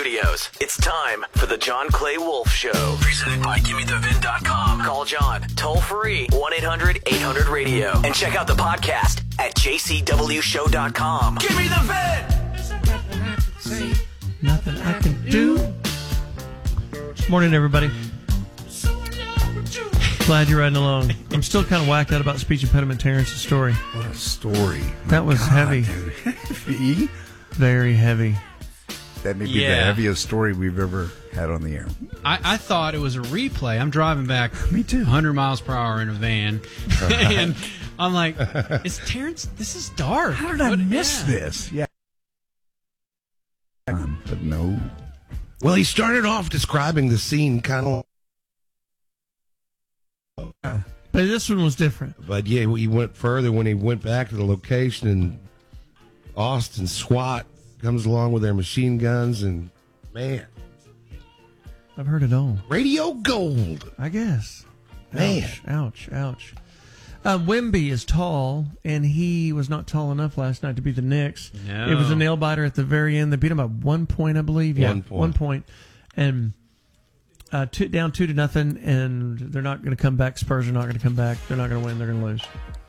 studios. It's time for the John Clay Wolf Show. Presented by GimmeTheVin.com. Call John toll free 1-800-800-RADIO and check out the podcast at jcwshow.com. Give me the VIN! Nothing I can do. Morning, everybody. Glad you're riding along. I'm still kind of whacked out about speech impediment Terrence's story. What a story. That was heavy. Heavy? Very heavy. That may be the heaviest story we've ever had on the air. I thought it was a replay. I'm driving back Me too. 100 miles per hour in a van. And I'm like, is Terrence, this is dark. How did I miss this? Yeah. But no. Well, he started off describing the scene kind of. But this one was different. But yeah, he went further when he went back to the location, and Austin SWAT comes along with their machine guns, and man, I've heard it all. radio gold. I guess. Man. Ouch. Wemby is tall, and he was not tall enough last night to beat the Knicks. No. It was a nail biter at the very end. They beat him by 1 point, I believe. Yeah, 1 point. And down 2-0, and they're not going to come back. Spurs are not going to come back. They're not going to win. They're going to lose.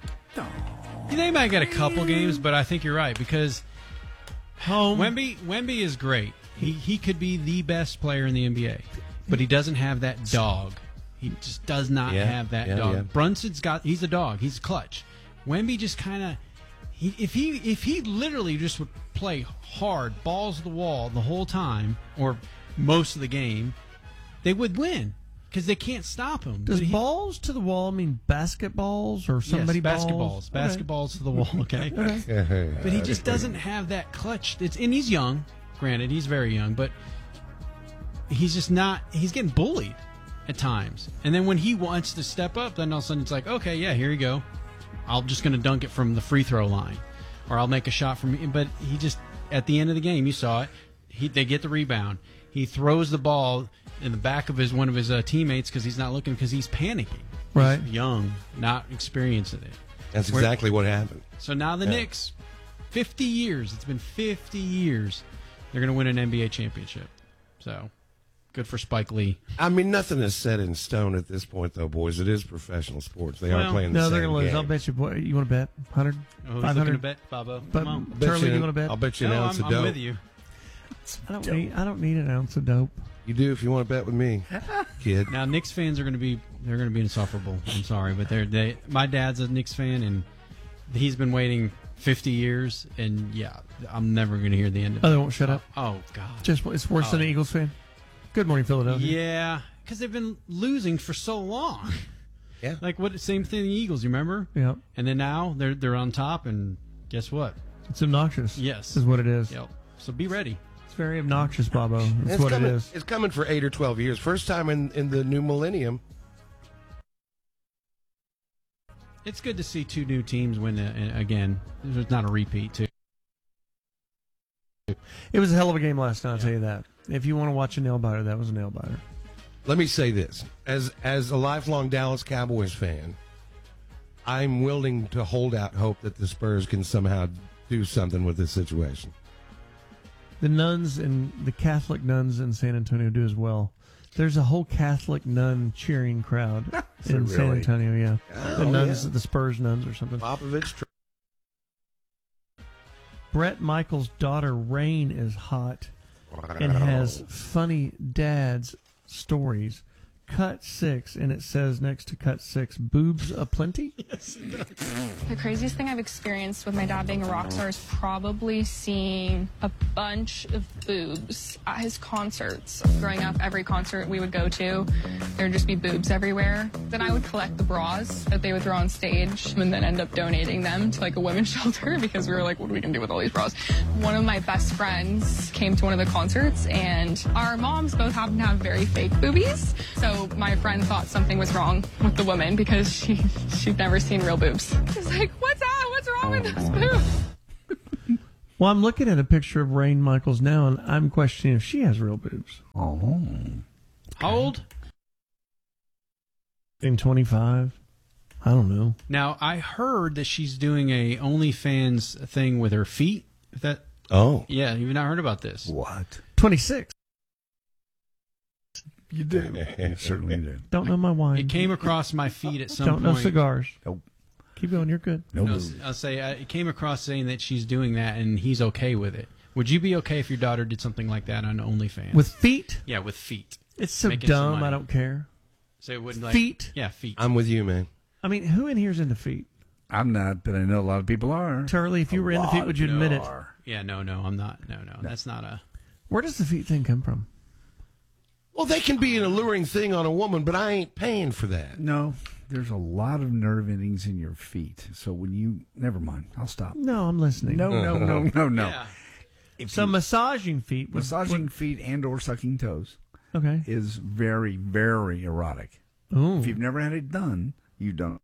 They might get a couple games, but I think you're right because Home. Wemby is great. He could be the best player in the NBA, but he doesn't have that dog. He just does not have that dog. Yeah. He's a dog. He's clutch. Wemby just kind of, if he literally just would play hard, balls to the wall the whole time or most of the game, they would win because they can't stop him. Does balls to the wall mean basketballs or somebody basketballs? Basketballs to the wall, okay? But he just doesn't have that clutch. And he's young. Granted, he's very young, but he's just not. He's getting bullied at times. And then when he wants to step up, then all of a sudden it's like, okay, yeah, here you go. I'm just going to dunk it from the free throw line, or I'll make a shot from. But he just at the end of the game, you saw it. They get the rebound. He throws the ball in the back of one of his teammates because he's not looking because he's panicking. Right. He's young, not experienced in it. That's exactly what happened. So now the Knicks, 50 years. It's been 50 years. They're going to win an NBA championship. So good for Spike Lee. I mean, nothing is set in stone at this point, though, boys. It is professional sports. They are playing the no, same they're going to lose. game. I'll bet you. You want to bet? 100? Oh, who's 500? looking to bet, Bobo? But Come on. Turley, you want to bet? I'll bet you an ounce of dope. I'm with you. I don't need an ounce of dope. You do if you want to bet with me, kid. Now Knicks fans are going to be insufferable. I'm sorry, but my dad's a Knicks fan, and he's been waiting 50 years, and yeah, I'm never going to hear the end of it. Oh, they won't shut up? Oh, God. It's worse than an Eagles fan? Good morning, Philadelphia. Yeah, because they've been losing for so long. Yeah. Like, same thing the Eagles, you remember? Yeah. And then now they're on top, and guess what? It's obnoxious. Yes. Is what it is. Yep. So be ready. It's very obnoxious, Bobo. That's what it is. It's coming for 8 or 12 years. First time in the new millennium. It's good to see two new teams win again. It's not a repeat, too. It was a hell of a game last night, I'll tell you that. If you want to watch a nail biter, that was a nail biter. Let me say this. As a lifelong Dallas Cowboys fan, I'm willing to hold out hope that the Spurs can somehow do something with this situation. The nuns and the Catholic nuns in San Antonio do as well. There's a whole Catholic nun cheering crowd in San Antonio, yeah. The nuns, the Spurs nuns or something. Popovich. Brett Michaels' daughter, Rain, is hot and has funny dad's stories. Cut 6, and it says next to cut 6, boobs aplenty? Yes. The craziest thing I've experienced with my dad being a rock star is probably seeing a bunch of boobs at his concerts. Growing up, every concert we would go to, there would just be boobs everywhere. Then I would collect the bras that they would throw on stage and then end up donating them to like a women's shelter because we were like, what are we going to do with all these bras? One of my best friends came to one of the concerts, and our moms both happen to have very fake boobies. So my friend thought something was wrong with the woman because she'd never seen real boobs. She's like, what's that? What's wrong with those boobs? Well, I'm looking at a picture of Rain Michaels now, and I'm questioning if she has real boobs. Oh. How old? In 25. I don't know. Now, I heard that she's doing a OnlyFans thing with her feet. Oh. Yeah, you've not heard about this. What? 26. You do. You certainly do. Don't know my wine. It came across my feed at some Don't point. know cigars. Nope. Keep going. You're good. No. No, I'll say it came across saying that she's doing that and he's okay with it. Would you be okay if your daughter did something like that on OnlyFans? With feet? Yeah, with feet. It's so Making some dumb. money. I don't care. So it wouldn't like Feet? Yeah, feet. I'm with you, man. I mean, who in here's into feet? I'm not, but I know a lot of people are. Turley, if you were into feet, would you admit it? Yeah, no, I'm not. No, that's not a. Where does the feet thing come from? Well, they can be an alluring thing on a woman, but I ain't paying for that. No, there's a lot of nerve endings in your feet. So when you, never mind, I'll stop. No, I'm listening. No. Yeah. So massaging feet. Massaging feet and or sucking toes Okay. is very, very erotic. Ooh. If you've never had it done, you don't.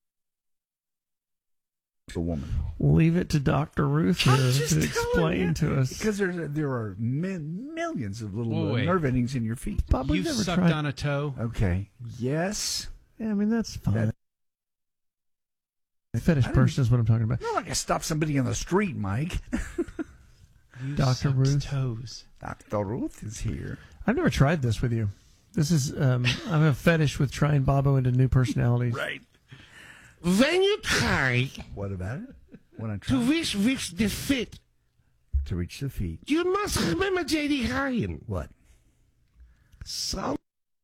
The woman. Leave it to Dr. Ruth here I'm just to telling explain you. to us. Because there are millions of little Wait. nerve endings in your feet. Bob, we've You've never sucked tried. on a toe. Okay. Yes. Yeah, I mean, that's fine. That- Fetish I didn't- person is what I'm talking about. Not like I stop somebody on the street, Mike. You Dr. sucked Ruth. toes. Dr. Ruth is here. I've never tried this with you. This is, I have a fetish with trying Bobo into new personalities. Right. When you try What about it? When I to try reach the fit, to reach the feet. you must remember J.D. Ryan. What? Some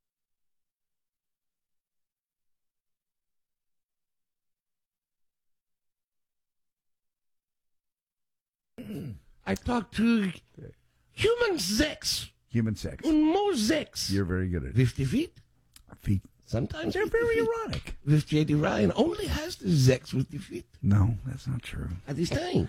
I talked to human sex Human sex. and more sex. You're very good at it. With the feet. Feet. Sometimes They're with the very feet. erotic. With J.D. Ryan only has the sex with the feet No, that's not true. at this time.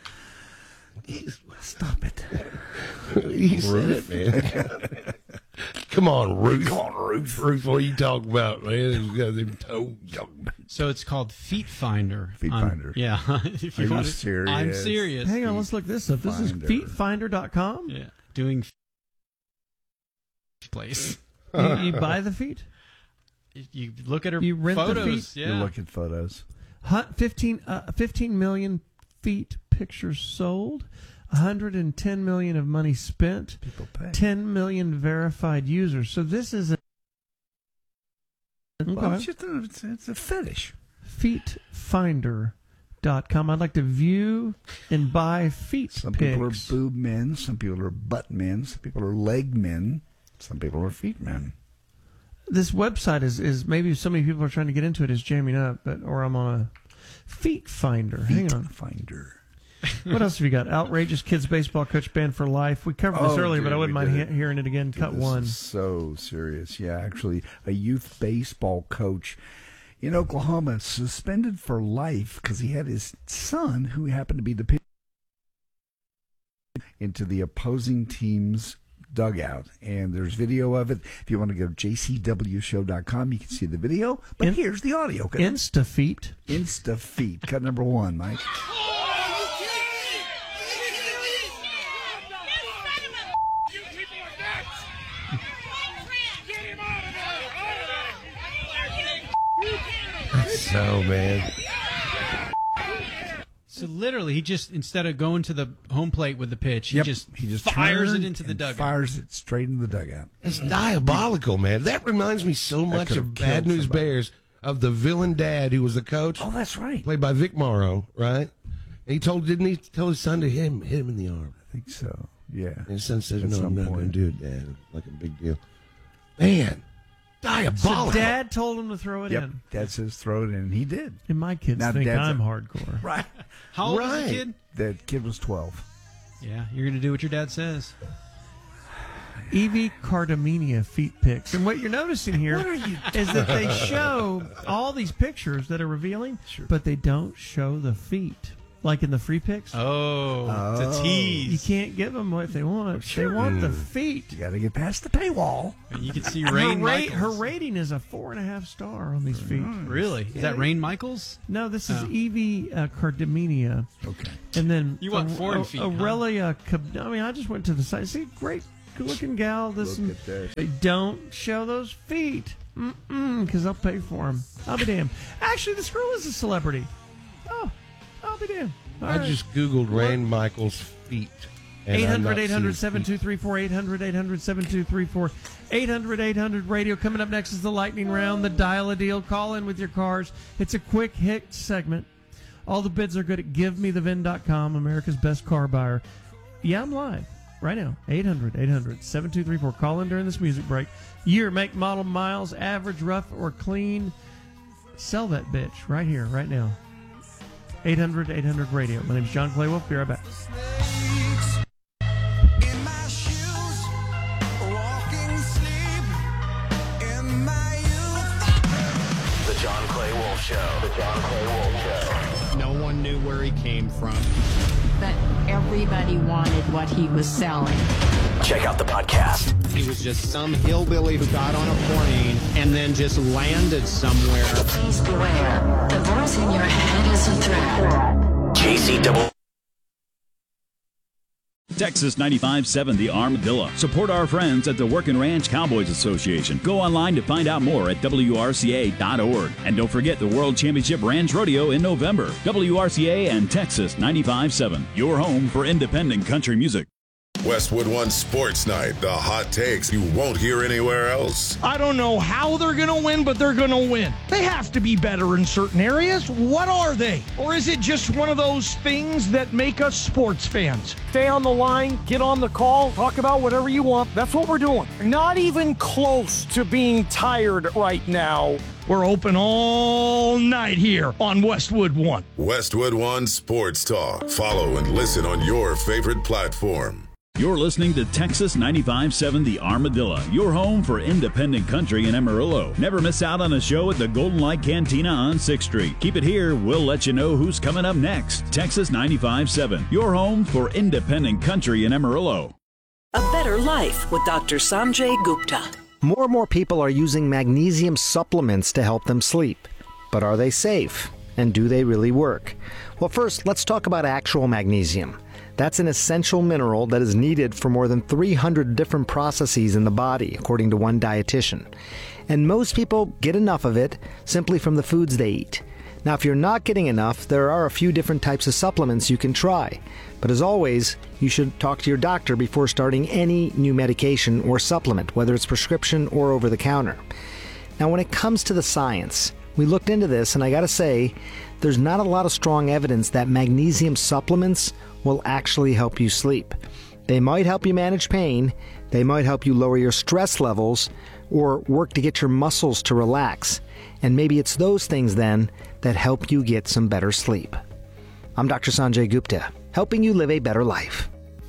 Stop it. He said it, man. Come on, Ruth. Come on, Ruth. Ruth, what are you talking about, man? He's got them toes. So it's called Feet Finder. Feet on- Finder. Yeah. If Are you want it- serious? I'm serious. Hang on, let's look this up. This is Finder. feetfinder.com. Yeah. Doing place. You buy the feet? You look at her You rent the photos. feet? Yeah. You look at photos. 15 million feet pictures sold, 110 million of money spent, People pay. 10 million verified users. So this is a Well, it's a fetish. feetfinder.com. I'd like to view and buy feet Some pics. people are boob men. Some people are butt men. Some people are leg men. Some people are feet men. This website is maybe so many people are trying to get into it is jamming up, or I'm on a Feet Finder. Hang on. Finder. What else have you got? Outrageous kids baseball coach banned for life. We covered this earlier, but I wouldn't mind hearing it again. Cut This one. is so serious. Yeah, actually, a youth baseball coach in Oklahoma suspended for life because he had his son, who happened to be the pitcher, into the opposing team's dugout. And there's video of it. If you want to go to jcwshow.com, you can see the video. But here's the audio. Instafeet. Instafeet. Cut number one, Mike. So, man. So literally, he just, instead of going to the home plate with the pitch, he just fires turned it into the and dugout. Fires it straight in the dugout. It's diabolical, man. That reminds me so much could've of Bad killed News somebody. Bears, of the villain dad who was the coach, Oh, that's right. played by Vic Morrow, right? And didn't he tell his son to hit him in the arm? I think so. Yeah. And his son says, At no, some I'm not point. going to do it, Dad. Like a big deal. Man, So diabolical. Dad told him to throw it Yep. in. Dad says throw it in, and he did. And my kids Now think Dad's I'm hardcore. Right. How old is Right. the kid? The kid was 12. Yeah, you're going to do what your dad says. Evie Cardamenia feet pics. And what you're noticing here is that they show all these pictures that are revealing, but they don't show the feet. Like in the free pics. Oh, it's a You tease. can't give them what they want. They want the feet. You got to get past the paywall. You can see Her, Rain her Michaels. rating is a 4.5 star on these feet. Really? Is that Rain Michaels? No, this is Oh. Evie Cardamenia. Okay. And then You want foreign feet, huh? Aurelia. I mean, I just went to the site. See, great good-looking gal. Look at this. They don't show those feet. Because I'll pay for them. I'll be damned. Actually, this girl is a celebrity. Oh, I'll be damned. All I right. just Googled Rain Michaels' feet. And I'm not 800-800-7234, 800-800-7234, 800-800-radio. Coming up next is the lightning round, the dial-a-deal. Call in with your cars. It's a quick hit segment. All the bids are good at GiveMeTheVin.com, America's best car buyer. Yeah, I'm live right now. 800-800-7234. Call in during this music break. Year, make, model, miles, average, rough, or clean. Sell that bitch right here, right now. 800-800-radio. My name's John Clay Wolf. Be right back. The John Clay Wolf Show. The John Clay Wolf Show. No one knew where he came from. But everybody wanted what he was selling. Check out the podcast. He was just some hillbilly who got on a plane and then just landed somewhere. Please beware. The voice in your head is a threat. JC Texas 95.7 The Armadillo. Support our friends at the Working Ranch Cowboys Association. Go online to find out more at WRCA.org. And don't forget the World Championship Ranch Rodeo in November. WRCA and Texas 95.7. Your home for independent country music. Westwood One Sports Night. The hot takes you won't hear anywhere else. I don't know how they're going to win, but they're going to win. They have to be better in certain areas. What are they? Or is it just one of those things that make us sports fans? Stay on the line, get on the call, talk about whatever you want. That's what we're doing. Not even close to being tired right now. We're open all night here on Westwood One. Westwood One Sports Talk. Follow and listen on your favorite platform. You're listening to Texas 95.7 The Armadillo, your home for independent country in Amarillo. Never miss out on a show at the Golden Light Cantina on 6th Street. Keep it here. We'll let you know who's coming up next. Texas 95.7, your home for independent country in Amarillo. A Better Life with Dr. Sanjay Gupta. More and more people are using magnesium supplements to help them sleep. But are they safe? And do they really work? Well, first, let's talk about actual magnesium. That's an essential mineral that is needed for more than 300 different processes in the body, according to one dietitian. And most people get enough of it simply from the foods they eat. Now, if you're not getting enough, there are a few different types of supplements you can try. But as always, you should talk to your doctor before starting any new medication or supplement, whether it's prescription or over the counter. Now, when it comes to the science, we looked into this, and I gotta say, there's not a lot of strong evidence that magnesium supplements will actually help you sleep. They might help you manage pain, they might help you lower your stress levels, or work to get your muscles to relax. And maybe it's those things then that help you get some better sleep. I'm Dr. Sanjay Gupta, helping you live a better life.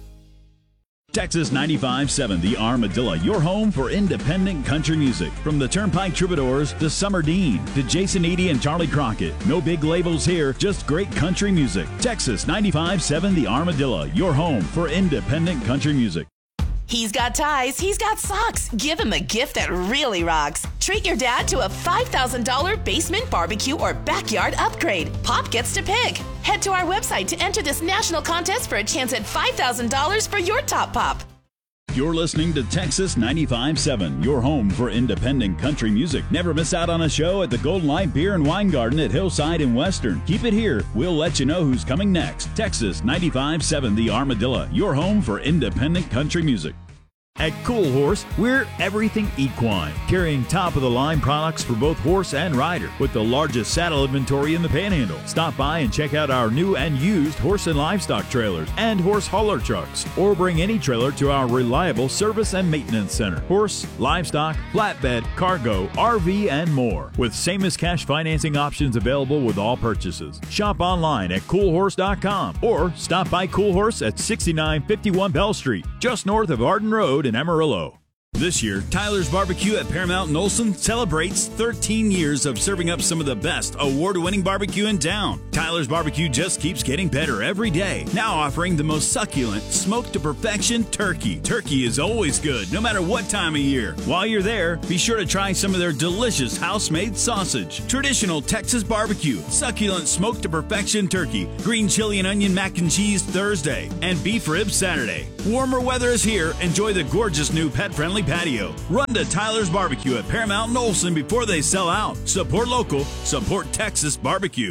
Texas 95.7 The Armadillo, your home for independent country music. From the Turnpike Troubadours to Summer Dean to Jason Eady and Charlie Crockett. No big labels here, just great country music. Texas 95.7 The Armadillo, your home for independent country music. He's got ties, he's got socks. Give him a gift that really rocks. Treat your dad to a $5,000 basement barbecue or backyard upgrade. Pop gets to pick. Head to our website to enter this national contest for a chance at $5,000 for your top pop. You're listening to Texas 95.7, your home for independent country music. Never miss out on a show at the Golden Light Beer and Wine Garden at Hillside and Western. Keep it here. We'll let you know who's coming next. Texas 95.7 The Armadillo, your home for independent country music. At Cool Horse, we're everything equine, carrying top-of-the-line products for both horse and rider, with the largest saddle inventory in the Panhandle. Stop by and check out our new and used horse and livestock trailers and horse hauler trucks, or bring any trailer to our reliable service and maintenance center. Horse, livestock, flatbed, cargo, RV, and more, with same-as-cash financing options available with all purchases. Shop online at coolhorse.com, or stop by Cool Horse at 6951 Bell Street, just north of Arden Road in Amarillo. This year, Tyler's Barbecue at Paramount and Olson celebrates 13 years of serving up some of the best award-winning barbecue in town. Tyler's Barbecue just keeps getting better every day. Now offering the most succulent, smoked-to-perfection turkey. Turkey is always good, no matter what time of year. While you're there, be sure to try some of their delicious house-made sausage. Traditional Texas barbecue, succulent smoked-to-perfection turkey, green chili and onion mac and cheese Thursday, and beef ribs Saturday. Warmer weather is here. Enjoy the gorgeous new pet-friendly patio. Run to Tyler's Barbecue at Paramount and Olson before they sell out. Support local, support Texas barbecue.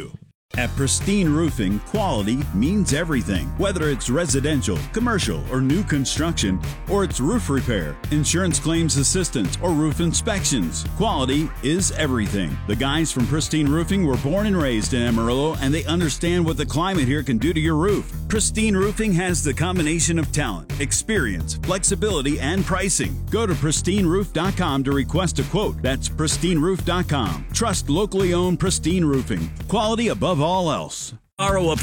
At Pristine Roofing, quality means everything. Whether it's residential, commercial, or new construction, or it's roof repair, insurance claims assistance, or roof inspections, quality is everything. The guys from Pristine Roofing were born and raised in Amarillo, and they understand what the climate here can do to your roof. Pristine Roofing has the combination of talent, experience, flexibility, and pricing. Go to pristineroof.com to request a quote. That's pristineroof.com. Trust locally owned Pristine Roofing. Quality above all else. Borrow a